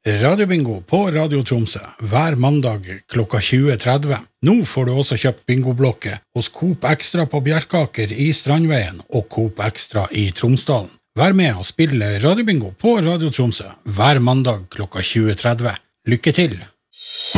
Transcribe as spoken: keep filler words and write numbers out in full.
Radiobingo på Radio Tromsø, hver mandag klokka tjue tretti. Nå får du også kjøpt bingoblokke hos Coop Extra på Bjerkaker i Strandveien og Coop Extra i Tromsdalen. Vær med og spille Radiobingo på Radio Tromsø, hver mandag klokka tjue tretti. Lykke til!